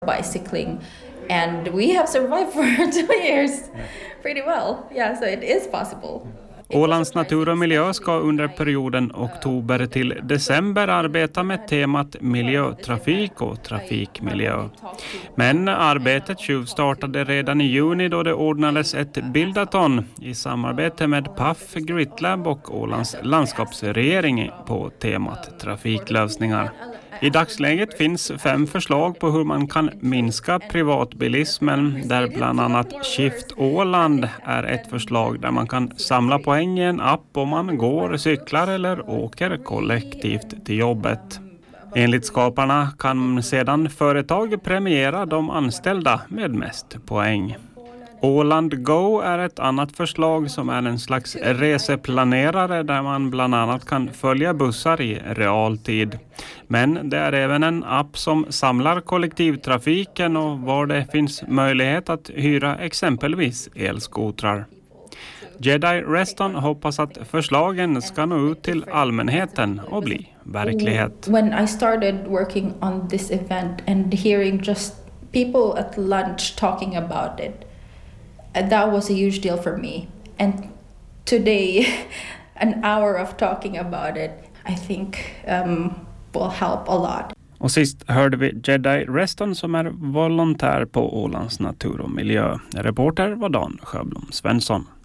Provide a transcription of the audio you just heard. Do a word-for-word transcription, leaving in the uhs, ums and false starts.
bicycling, and we have survived for two years pretty well. Yeah, so it is possible. Ålands natur och miljö ska under perioden oktober till december arbeta med temat miljötrafik och trafikmiljö. Men arbetet tjuvstartade redan i juni då det ordnades ett bildaton i samarbete med P A F, Gritlab och Ålands landskapsregering på temat trafiklösningar. I dagsläget finns fem förslag på hur man kan minska privatbilismen, där bland annat Shift Åland är ett förslag där man kan samla poäng i en app om man går, cyklar eller åker kollektivt till jobbet. Enligt skaparna kan sedan företag premiera de anställda med mest poäng. Åland Go är ett annat förslag som är en slags reseplanerare där man bland annat kan följa bussar i realtid. Men det är även en app som samlar kollektivtrafiken och var det finns möjlighet att hyra exempelvis elskotrar. Jedi Reston hoppas att förslagen ska nå ut till allmänheten och bli verklighet. When I started working on this event and hearing just people at lunch talking about it, that was a huge deal for me. And today, an hour of talking about it, I think um, will help a lot. Och sist hörde vi Jedi Reston som är volontär på Ålands natur och miljö. Reporter var Dan Sjöblom Svensson.